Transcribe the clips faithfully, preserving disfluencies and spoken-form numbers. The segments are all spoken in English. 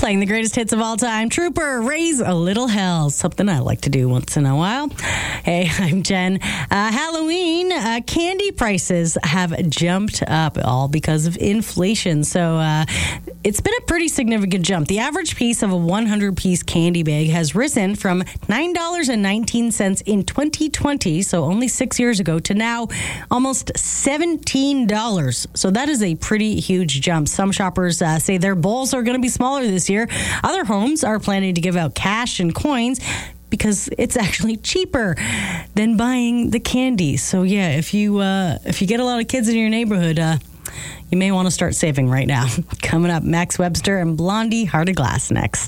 Playing the greatest hits of all time. Trooper, Raise a Little Hell. Something I like to do once in a while. Hey, I'm Jen. Uh, Halloween, uh, candy prices have jumped up, all because of inflation. So uh, it's been a pretty significant jump. The average piece of a one hundred piece candy bag has risen from nine dollars and nineteen cents in twenty twenty, so only six years ago, to now almost seventeen dollars. So that is a pretty huge jump. Some shoppers uh, say their bowls are going to be smaller this year. Other homes are planning to give out cash and coins because it's actually cheaper than buying the candy. So yeah, if you uh, if you get a lot of kids in your neighborhood, uh, you may want to start saving right now. Coming up, Max Webster and Blondie Heart of Glass next.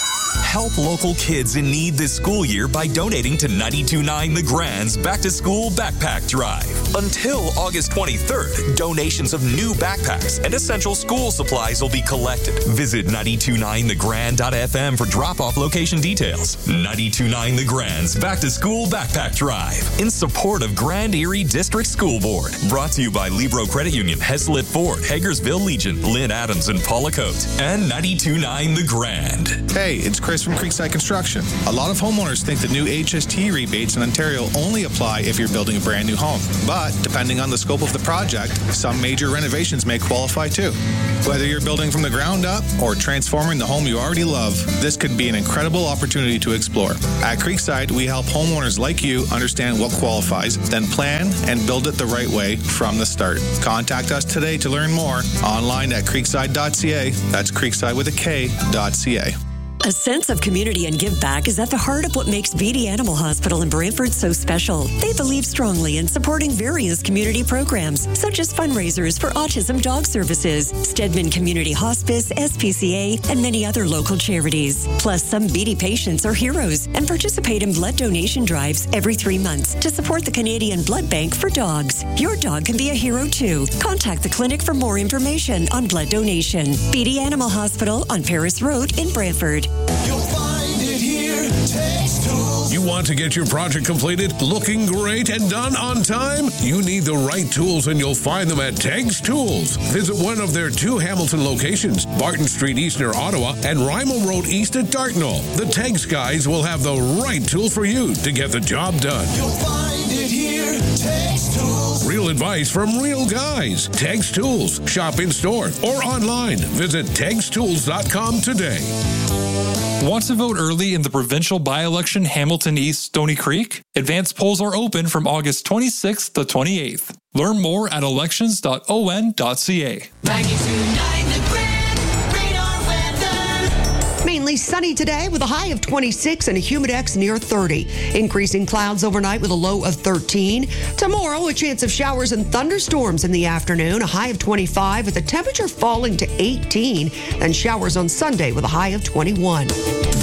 Help local kids in need this school year by donating to ninety-two point nine The Grand's Back to School Backpack Drive. Until August twenty-third, donations of new backpacks and essential school supplies will be collected. Visit nine two nine the grand dot f m for drop-off location details. ninety-two point nine The Grand's Back to School Backpack Drive, in support of Grand Erie District School Board. Brought to you by Libro Credit Union, Heslett Ford, Hagersville Legion, Lynn Adams, and Paula Coate, and ninety-two point nine The Grand. Hey, it's Chris from Creekside Construction. A lot of homeowners think that new H S T rebates in Ontario only apply if you're building a brand new home. But depending on the scope of the project, some major renovations may qualify too. Whether you're building from the ground up or transforming the home you already love, this could be an incredible opportunity to explore. At Creekside, we help homeowners like you understand what qualifies, then plan and build it the right way from the start. Contact us today to learn more online at creekside dot c a. That's Creekside with a K dot C A. A sense of community and give back is at the heart of what makes Beatty Animal Hospital in Brantford so special. They believe strongly in supporting various community programs, such as fundraisers for autism dog services, Stedman Community Hospice, S P C A, and many other local charities. Plus, some Beatty patients are heroes and participate in blood donation drives every three months to support the Canadian Blood Bank for dogs. Your dog can be a hero too. Contact the clinic for more information on blood donation. Beatty Animal Hospital on Paris Road in Brantford. You'll find it here. Tex Tools. You want to get your project completed, looking great, and done on time? You need the right tools, and you'll find them at Tex Tools. Visit one of their two Hamilton locations, Barton Street East near Ottawa and Rymal Road East at Dartnall. The Tex guys will have the right tool for you to get the job done. You'll find it here. Tex Tools. Real advice from real guys. Tex Tools. Shop in store or online. Visit tex tools dot com today. Want to vote early in the provincial by-election Hamilton East Stony Creek? Advanced polls are open from August twenty-sixth to twenty-eighth. Learn more at elections dot o n dot c a. ninety-two point nine The Grand. Radar weather. Mainly sunny today with a high of twenty-six and a humidex near thirty. Increasing clouds overnight with a low of thirteen. Tomorrow, a chance of showers and thunderstorms in the afternoon, a high of twenty-five with the temperature falling to eighteen. Then showers on Sunday with a high of twenty-one.